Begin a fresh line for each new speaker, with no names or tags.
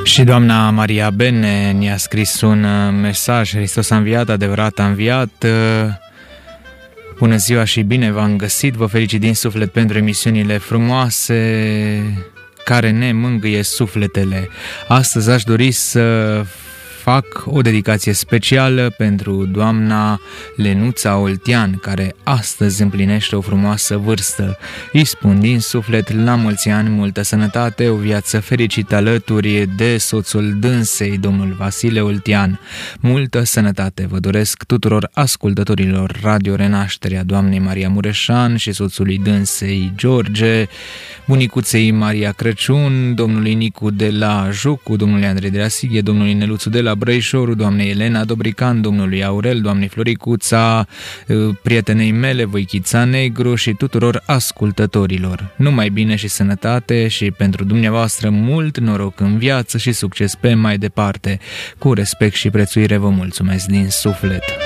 Și doamna Maria Bene ne-a scris un mesaj: Hristos a înviat, adevărat a înviat. Bună ziua și bine v-am găsit, vă felicit din suflet pentru emisiunile frumoase care ne mângâie sufletele. Astăzi aș dori să fac o dedicație specială pentru doamna Lenuța Oltean, care astăzi împlinește o frumoasă vârstă. Îi spun din suflet la mulți ani, multă sănătate, o viață fericită alături de soțul dânsei, domnul Vasile Oltean. Multă sănătate vă doresc tuturor ascultătorilor Radio Renașterea, doamnei Maria Mureșan și soțului dânsei George, bunicuței Maria Crăciun, domnului Nicu de la Jucu, domnului Andrei de la Sighe, domnului Neluțu de la Brăișoru, doamnei Elena Dobrican, domnului Aurel, doamnei Floricuța, prietenei mele Voichița Negru și tuturor ascultătorilor. Numai bine și sănătate și pentru dumneavoastră mult noroc în viață și succes pe mai departe. Cu respect și prețuire vă mulțumesc din suflet.